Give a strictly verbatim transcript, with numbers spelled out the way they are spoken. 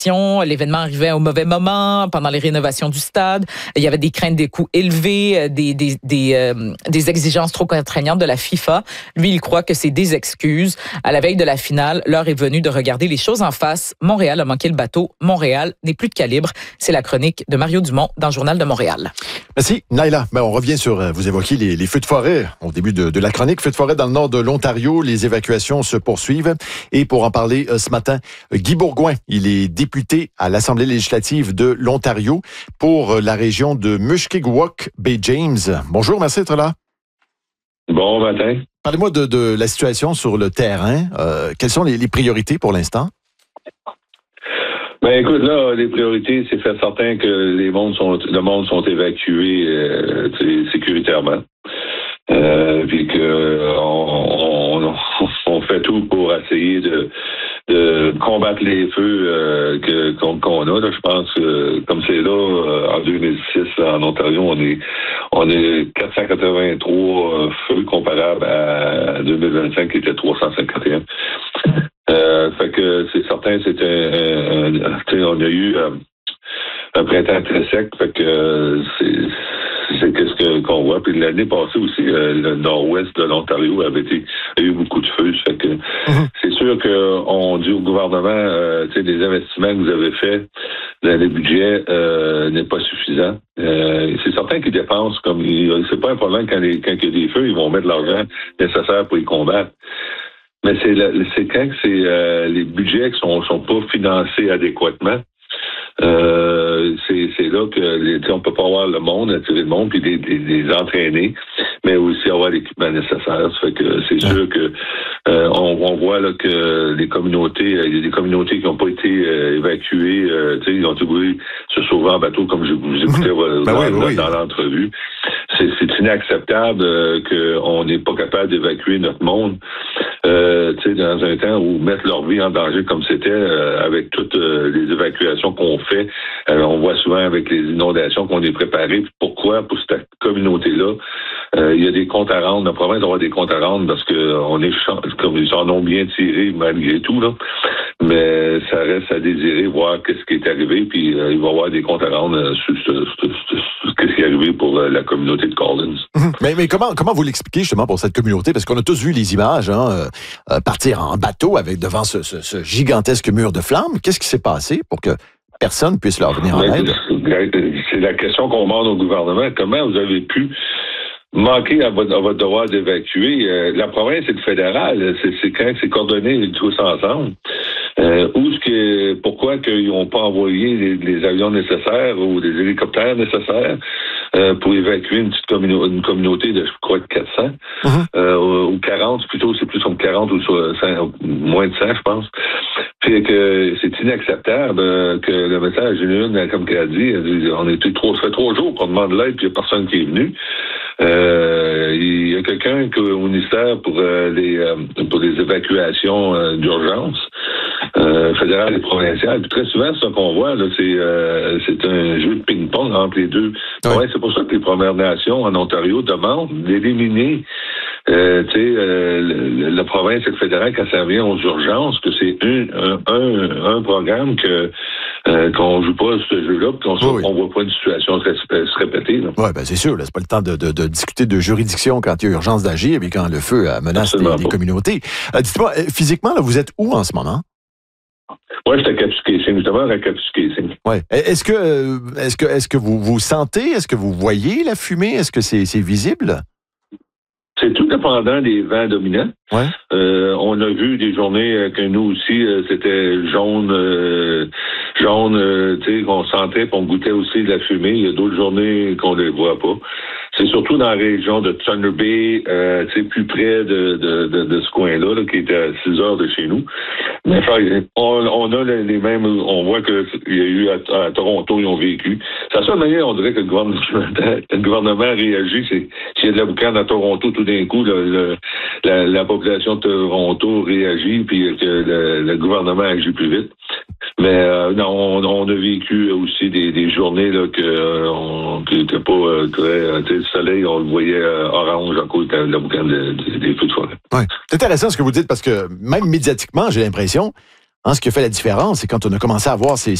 L'événement arrivait au mauvais moment, pendant les rénovations du stade. Il y avait des craintes des coûts élevés, des, des, des, euh, des exigences trop contraignantes de la FIFA. Lui, il croit que c'est des excuses. À la veille de la finale, l'heure est venue de regarder les choses en face. Montréal a manqué le bateau. Montréal n'est plus de calibre. C'est la chronique de Mario Dumont dans le Journal de Montréal. Merci, Naila. Ben, on revient sur, vous évoquiez les, les feux de forêt au début de, de la chronique. Feux de forêt dans le nord de l'Ontario. Les évacuations se poursuivent. Et pour en parler euh, ce matin, Guy Bourgouin, il est député à l'Assemblée législative de l'Ontario pour la région de Mushkegowuk-Bay James. Bonjour, merci d'être là. Bon matin. Parlez-moi de, de la situation sur le terrain. Euh, quelles sont les, les priorités pour l'instant? Ben écoute, là, les priorités, c'est faire certain que les mondes sont, le monde sont évacués euh, sécuritairement. Euh, puis que on, on, on fait tout pour essayer de, de combattre les feux euh, que, qu'on, qu'on a. Là, je pense que comme c'est là, euh, en deux mille six, là, en Ontario, on est on est quatre cent quatre-vingt-trois euh, feux comparables à deux mille vingt-cinq qui était trois cent cinquante et un. Euh, fait que c'est certain, c'est un, un, un on a eu euh, un printemps très sec, fait que euh, c'est c'est qu'est-ce que, qu'on voit. Puis l'année passée aussi, euh, le nord-ouest de l'Ontario avait été a eu beaucoup de feux. Fait que mm-hmm. C'est sûr qu'on dit au gouvernement, euh, tu sais, les investissements que vous avez faits dans les budgets euh, n'est pas suffisant. Euh, c'est certain qu'ils dépensent comme c'est pas un problème quand, les, quand il y a des feux, ils vont mettre l'argent nécessaire pour y combattre. Mais c'est, la, c'est quand c'est euh, les budgets qui sont, sont pas financés adéquatement. Euh, c'est, c'est là que les, on peut pas avoir le monde, attirer le monde, puis les, les, les entraîner, mais aussi avoir l'équipement nécessaire. Ça fait que c'est sûr que euh, on, on voit là que les communautés, il y a des communautés qui n'ont pas été euh, évacuées, euh, tu sais, ils ont été se sauver en bateau, comme je vous écoutais mmh. ben dans, oui, oui. dans l'entrevue. C'est, c'est inacceptable euh, qu'on n'est pas capable d'évacuer notre monde. Euh, tu sais, dans un temps où mettre leur vie en danger comme c'était euh, avec toutes euh, les évacuations qu'on fait. Euh, on voit souvent avec les inondations qu'on est préparé. Pourquoi? Pour cette communauté-là, euh, il y a des comptes à rendre. La province doit avoir des comptes à rendre parce que on est comme ils en ont bien tiré malgré tout, là. Mais ça reste à désirer voir qu'est-ce qui est arrivé, puis euh, il va y avoir des comptes à rendre euh, sur, sur, sur, sur ce qui est arrivé pour euh, la communauté de Collins. Mmh. Mais, mais comment comment vous l'expliquez justement pour cette communauté? Parce qu'on a tous vu les images, hein, euh, partir en bateau avec devant ce, ce, ce gigantesque mur de flammes. Qu'est-ce qui s'est passé pour que personne puisse leur venir en aide? C'est la question qu'on demande au gouvernement. Comment vous avez pu manquer à votre, à votre devoir d'évacuer? Euh, la province et le fédéral, c'est, c'est quand c'est coordonné tous ensemble. Euh, où ce que, pourquoi qu'ils n'ont pas envoyé les, les avions nécessaires ou les hélicoptères nécessaires euh, pour évacuer une petite communauté, une communauté de, je crois, de quatre cents mm-hmm. euh, ou quarante, plutôt, c'est plus comme quarante ou cent, moins de cent, je pense. Fait que c'est inacceptable euh, que le message une, comme qu'elle a dit, elle dit, on était trop, ça fait trois jours qu'on demande l'aide puis il n'y a personne qui est venu. Euh, il y a quelqu'un au ministère pour euh, les euh, pour les évacuations euh, d'urgence euh, fédérales et provinciales. Puis très souvent, ce qu'on voit, là, c'est euh, c'est un jeu de ping-pong entre les deux. Oui. Ouais, c'est pour ça que les Premières Nations en Ontario demandent d'éliminer euh, tu sais, euh, la province et le fédéral quand ça vient aux urgences, que c'est un, un, un, un programme que euh, qu'on joue pas ce jeu-là, puis qu'on oui, oui. voit pas une situation se, se répéter. Oui, ben c'est sûr, là, c'est pas le temps de, de, de discuter de juridiction quand il y a urgence d'agir et quand le feu menace les, les communautés. Euh, dites-moi, physiquement, là, vous êtes où en ce moment? Oui, j'étais à Kapuskasing, justement à Kapuskasing. Ouais. Est-ce que, est-ce que, est-ce que vous vous sentez, est-ce que vous voyez la fumée, est-ce que c'est, c'est visible? C'est tout dépendant des vents dominants. Ouais. Euh, on a vu des journées que nous aussi, euh, c'était jaune, euh, jaune, euh, tu sais, qu'on sentait, qu'on goûtait aussi de la fumée. Il y a d'autres journées qu'on ne les voit pas. C'est surtout dans la région de Thunder Bay, euh, tu sais, plus près de, de, de, de ce coin-là, là, qui est à six heures de chez nous. Mais enfin, on, on a les mêmes, on voit que il y a eu à, à Toronto, ils ont vécu. C'est la seule manière, on dirait que le gouvernement, le gouvernement réagit, c'est s'il y a de la boucane à Toronto, tout d'un coup, le, le, la, la population de Toronto réagit, puis que le, le gouvernement agit plus vite. Mais euh, non, on, on a vécu aussi des, des journées là que euh, on, qui n'étaient pas euh, très, tu sais, le soleil, on le voyait euh, orange à cause de la boucane de, de, des feux de forêt. Ouais. C'est intéressant ce que vous dites parce que même médiatiquement, j'ai l'impression, Hein, ce qui a fait la différence, c'est quand on a commencé à voir ces